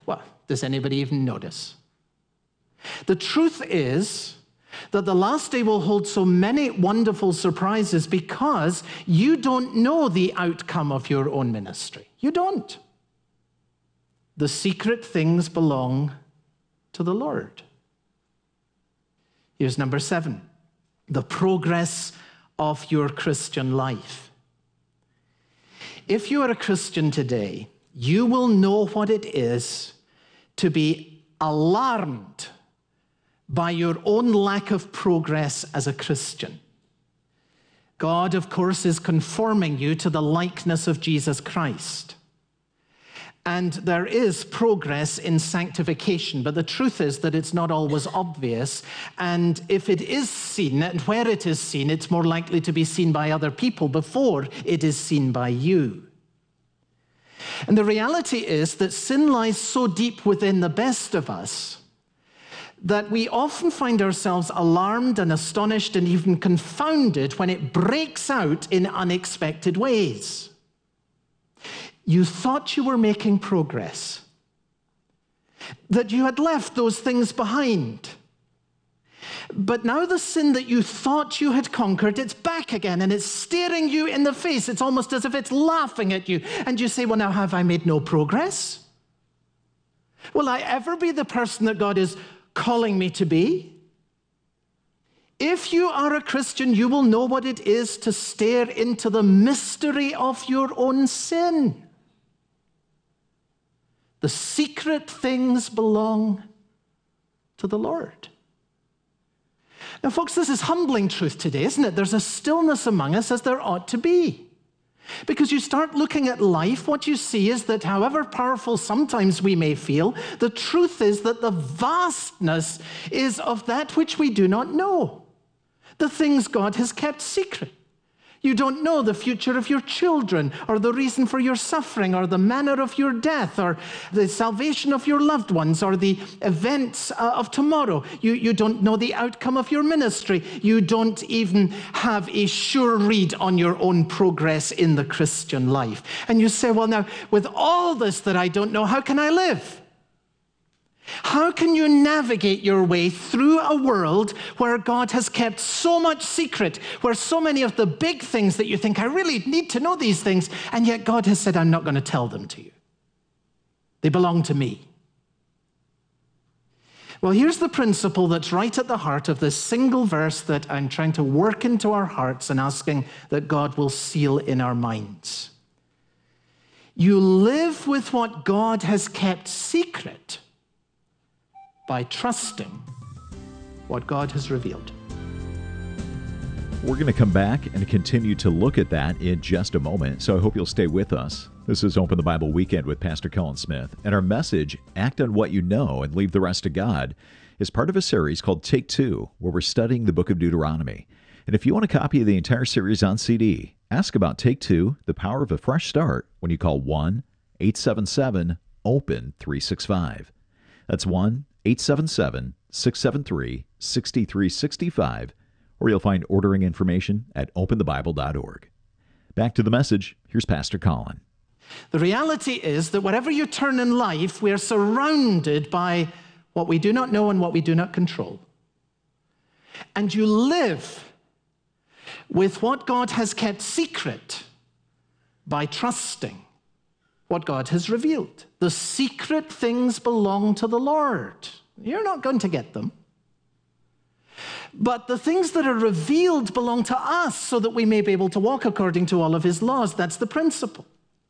Well, does anybody even notice? The truth is that the last day will hold so many wonderful surprises because you don't know the outcome of your own ministry. You don't. The secret things belong to the Lord. Here's number 7, the progress of your Christian life. If you are a Christian today, you will know what it is to be alarmed by your own lack of progress as a Christian. God, of course, is conforming you to the likeness of Jesus Christ. And there is progress in sanctification, but the truth is that it's not always obvious. And if it is seen, and where it is seen, it's more likely to be seen by other people before it is seen by you. And the reality is that sin lies so deep within the best of us that we often find ourselves alarmed and astonished and even confounded when it breaks out in unexpected ways. You thought you were making progress, that you had left those things behind. But now the sin that you thought you had conquered, it's back again and it's staring you in the face. It's almost as if it's laughing at you. And you say, well, now have I made no progress? Will I ever be the person that God is calling me to be? If you are a Christian, you will know what it is to stare into the mystery of your own sin. The secret things belong to the Lord. Now, folks, this is humbling truth today, isn't it? There's a stillness among us as there ought to be. Because you start looking at life, what you see is that however powerful sometimes we may feel, the truth is that the vastness is of that which we do not know. The things God has kept secret. You don't know the future of your children, or the reason for your suffering, or the manner of your death, or the salvation of your loved ones, or the events of tomorrow. You don't know the outcome of your ministry. You don't even have a sure read on your own progress in the Christian life. And you say, well, now, with all this that I don't know, how can I live? How can you navigate your way through a world where God has kept so much secret, where so many of the big things that you think, I really need to know these things, and yet God has said, I'm not going to tell them to you. They belong to me. Well, here's the principle that's right at the heart of this single verse that I'm trying to work into our hearts and asking that God will seal in our minds. You live with what God has kept secret by trusting what God has revealed. We're going to come back and continue to look at that in just a moment, so I hope you'll stay with us. This is Open the Bible Weekend with Pastor Colin Smith, and our message, Act on What You Know and Leave the Rest to God, is part of a series called Take Two, where we're studying the book of Deuteronomy. And if you want a copy of the entire series on CD, ask about Take Two, the power of a fresh start, when you call 1-877-OPEN-365. That's 1-877-673-6365, or you'll find ordering information at openthebible.org. Back to the message. Here's Pastor Colin. The reality is that wherever you turn in life, we are surrounded by what we do not know and what we do not control. And you live with what God has kept secret by trusting what God has revealed. The secret things belong to the Lord. You're not going to get them. But the things that are revealed belong to us so that we may be able to walk according to all of his laws. That's the principle.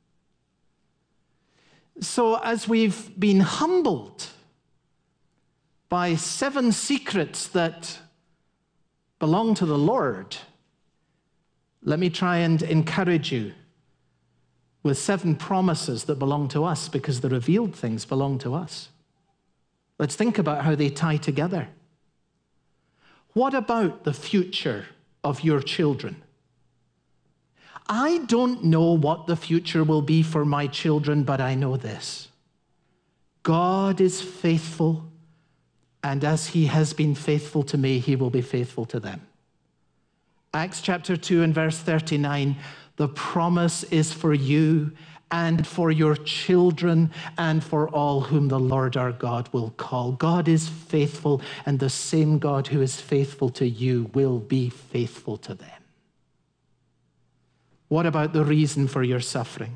So as we've been humbled by 7 secrets that belong to the Lord, let me try and encourage you with 7 promises that belong to us, because the revealed things belong to us. Let's think about how they tie together. What about the future of your children? I don't know what the future will be for my children, but I know this. God is faithful, and as he has been faithful to me, he will be faithful to them. Acts chapter 2 and verse 39, the promise is for you and for your children, and for all whom the Lord our God will call. God is faithful, and the same God who is faithful to you will be faithful to them. What about the reason for your suffering?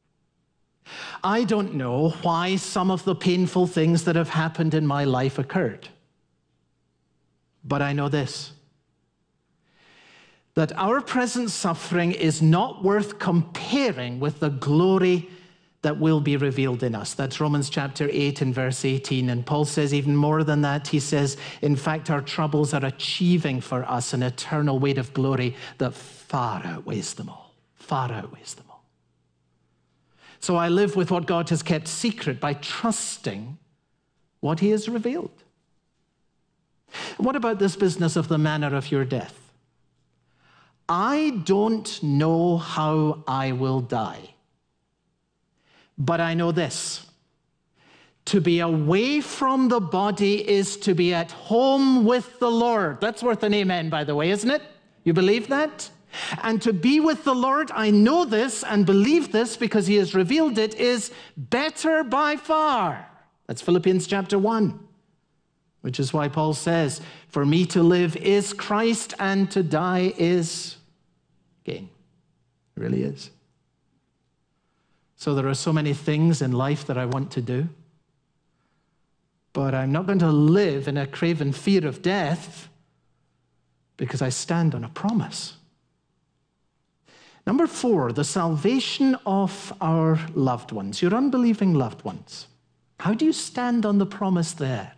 I don't know why some of the painful things that have happened in my life occurred. But I know this, that our present suffering is not worth comparing with the glory that will be revealed in us. That's Romans chapter 8 and verse 18. And Paul says even more than that. He says, in fact, our troubles are achieving for us an eternal weight of glory that far outweighs them all. Far outweighs them all. So I live with what God has kept secret by trusting what he has revealed. What about this business of the manner of your death? I don't know how I will die, but I know this. To be away from the body is to be at home with the Lord. That's worth an amen, by the way, isn't it? You believe that? And to be with the Lord, I know this and believe this because he has revealed it, is better by far. That's Philippians chapter 1, which is why Paul says, for me to live is Christ and to die is gain. It really is. So there are so many things in life that I want to do, but I'm not going to live in a craven fear of death because I stand on a promise. Number 4, the salvation of our loved ones, your unbelieving loved ones. How do you stand on the promise there?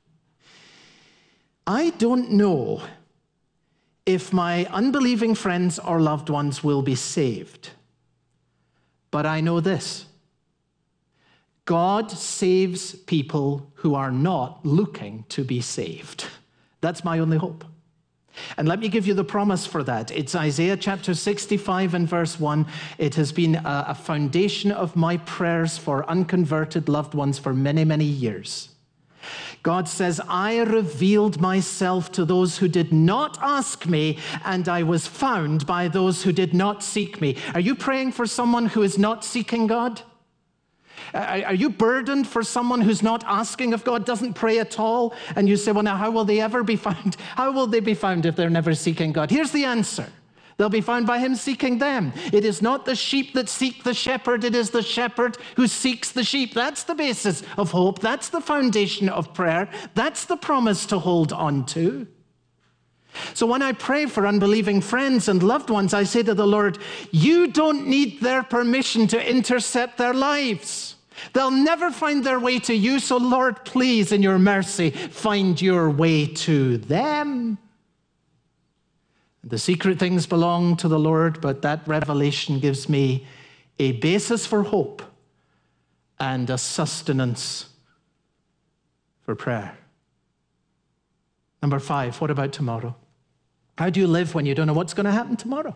I don't know if my unbelieving friends or loved ones will be saved, but I know this. God saves people who are not looking to be saved. That's my only hope. And let me give you the promise for that. It's Isaiah chapter 65 and verse 1. It has been a foundation of my prayers for unconverted loved ones for many, many years. God says, I revealed myself to those who did not ask me, and I was found by those who did not seek me. Are you praying for someone who is not seeking God? Are you burdened for someone who's not asking of God, doesn't pray at all? And you say, well, now, how will they ever be found? How will they be found if they're never seeking God? Here's the answer. They'll be found by him seeking them. It is not the sheep that seek the shepherd. It is the shepherd who seeks the sheep. That's the basis of hope. That's the foundation of prayer. That's the promise to hold on to. So when I pray for unbelieving friends and loved ones, I say to the Lord, you don't need their permission to intercept their lives. They'll never find their way to you, so Lord, please, in your mercy, find your way to them. The secret things belong to the Lord, but that revelation gives me a basis for hope and a sustenance for prayer. Number 5, what about tomorrow? How do you live when you don't know what's going to happen tomorrow?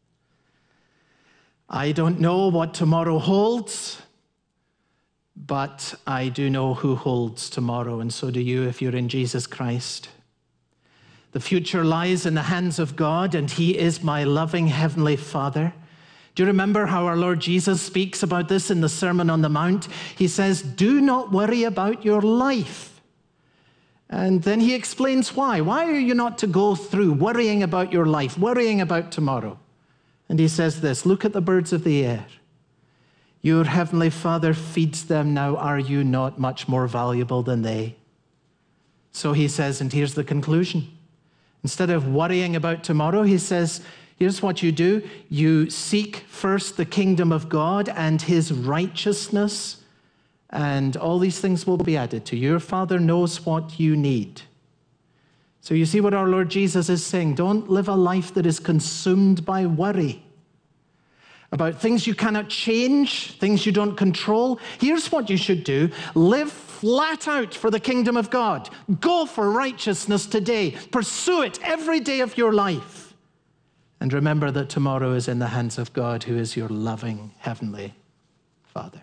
I don't know what tomorrow holds, but I do know who holds tomorrow, and so do you if you're in Jesus Christ. The future lies in the hands of God, and he is my loving heavenly Father. Do you remember how our Lord Jesus speaks about this in the Sermon on the Mount? He says, do not worry about your life. And then he explains why. Why are you not to go through worrying about your life, worrying about tomorrow? And he says this, look at the birds of the air. Your heavenly Father feeds them now. Are you not much more valuable than they? So he says, and here's the conclusion. Instead of worrying about tomorrow, he says, here's what you do. You seek first the kingdom of God and his righteousness, and all these things will be added to you. Your Father knows what you need. So you see what our Lord Jesus is saying. Don't live a life that is consumed by worry about things you cannot change, things you don't control. Here's what you should do. Live flat out for the kingdom of God. Go for righteousness today. Pursue it every day of your life. And remember that tomorrow is in the hands of God, who is your loving heavenly Father.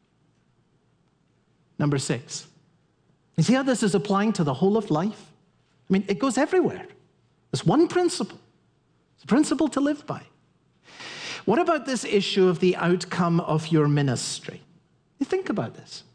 Number 6. You see how this is applying to the whole of life? I mean, it goes everywhere. There's one principle. It's a principle to live by. What about this issue of the outcome of your ministry? You think about this.